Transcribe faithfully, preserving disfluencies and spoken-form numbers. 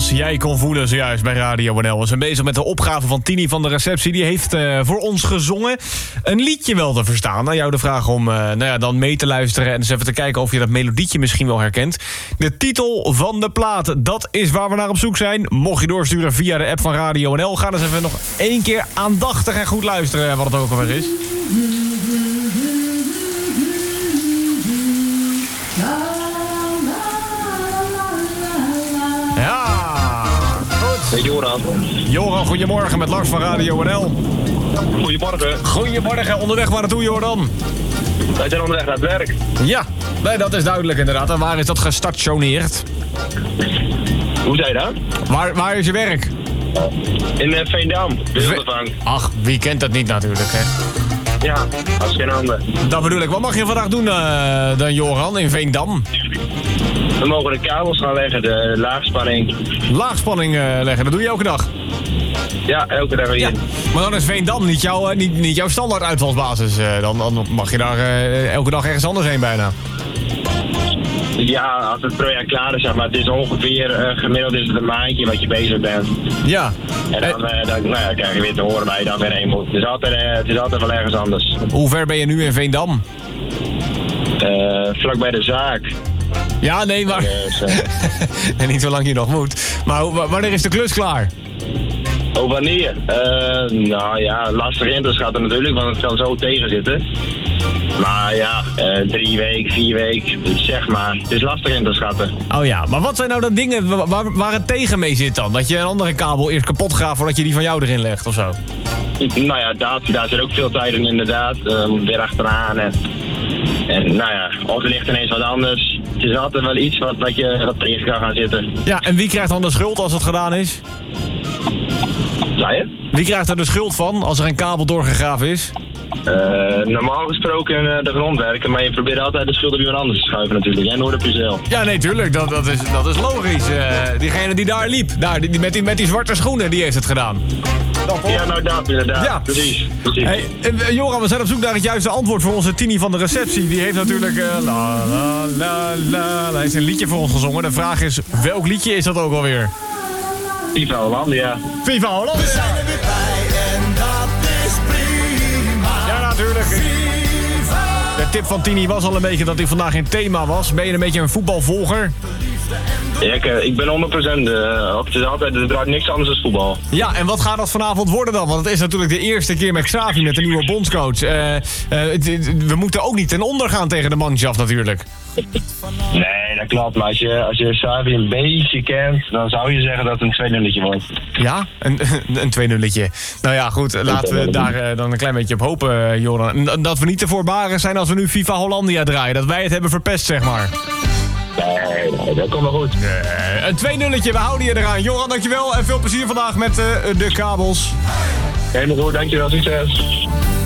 Zoals jij kon voelen zojuist bij Radio N L. We zijn bezig met de opgave van Tini van de receptie. Die heeft uh, voor ons gezongen. Een liedje wel te verstaan. Aan jou de vraag om uh, nou ja, dan mee te luisteren... en eens even te kijken of je dat melodietje misschien wel herkent. De titel van de plaat, dat is waar we naar op zoek zijn. Mocht je doorsturen via de app van Radio N L... ga eens even nog één keer aandachtig en goed luisteren... wat het ook alweer is. Ja, goed. Hey Joran. Joran, goedemorgen met Lars van Radio N L. Goedemorgen. Goedemorgen, onderweg waar naartoe, Joran? Wij zijn onderweg naar het werk. Ja, nee, dat is duidelijk inderdaad. En waar is dat gestationeerd? Hoe zei je dat? Waar, waar is je werk? In uh, Veendam, Wildervank. Ach, wie kent dat niet natuurlijk, hè? Ja, als geen handen. Dat bedoel ik. Wat mag je vandaag doen uh, dan, Joran, in Veendam? We mogen de kabels gaan leggen, de laagspanning. Laagspanning uh, leggen, dat doe je elke dag? Ja, elke dag weer. Ja. Maar dan is Veendam niet, jou, uh, niet, niet jouw standaard uitvalsbasis. Uh, dan, dan mag je daar uh, elke dag ergens anders heen bijna. Ja, als het project klaar is, zeg maar, het is ongeveer, uh, gemiddeld is het een maandje wat je bezig bent. Ja. En dan, uh, dan, nou ja, krijg je weer te horen waar je dan weer heen moet. Het is altijd, uh, het is altijd wel ergens anders. Hoe ver ben je nu in Veendam? Uh, vlak bij de zaak. Ja, nee, maar... Dus, uh, en niet zolang je nog moet. Maar w- wanneer is de klus klaar? Oh, wanneer? Uh, nou ja, lastig in te schatten natuurlijk, want het kan zo tegen zitten. Maar ja, uh, drie weken, vier weken, zeg maar. Het is lastig in te schatten. Oh ja, maar wat zijn nou de dingen waar, waar het tegen mee zit dan? Dat je een andere kabel eerst kapot gaat voordat je die van jou erin legt of zo? Nou ja, dat, daar zit ook veel tijd in inderdaad. Uh, weer achteraan en, en nou ja, of er ligt ineens wat anders. Het is altijd wel iets wat, wat je wat tegen kan gaan zitten. Ja, en wie krijgt dan de schuld als het gedaan is? Zei je? Wie krijgt er de schuld van als er een kabel doorgegraven is? Uh, normaal gesproken uh, de grondwerken, maar je probeert altijd de schuld op iemand anders te schuiven natuurlijk. En nooit op jezelf. Ja, nee, tuurlijk. Dat, dat, is, dat is logisch. Uh, diegene die daar liep, daar, die, die, met, die, met die zwarte schoenen, die heeft het gedaan. Ja, nou dat inderdaad. Ja. Precies. precies. Hey, uh, Joran, we zijn op zoek naar het juiste antwoord voor onze Tini van de receptie. Die heeft natuurlijk uh, la la la la. Hij heeft een liedje voor ons gezongen. De vraag is, welk liedje is dat ook alweer? Viva Hollandia. Viva Hollandia! We zijn er weer bij en dat is prima. Ja, natuurlijk. De tip van Tini was al een beetje dat hij vandaag geen thema was. Ben je een beetje een voetbalvolger? Ja, ik, ik ben honderd procent. Uh, het is altijd, er draait niks anders dan voetbal. Ja, en wat gaat dat vanavond worden dan? Want het is natuurlijk de eerste keer met Xavi, met de nieuwe bondscoach. Uh, uh, het, het, we moeten ook niet ten onder gaan tegen de manschaft natuurlijk. Nee, dat klopt. Maar als je, als je Xavi een beetje kent, dan zou je zeggen dat het een twee nulletje wordt. Ja, een, een twee nulletje. Nou ja, goed, laten we daar uh, dan een klein beetje op hopen, uh, Joran. En dat we niet te voorbarig zijn als we nu Viva Hollandia draaien. Dat wij het hebben verpest, zeg maar. Nee, nee, dat komt wel goed. Nee, een twee nulletje, we houden je eraan. Joran, dankjewel en veel plezier vandaag met uh, de kabels. Helemaal goed, dankjewel, succes.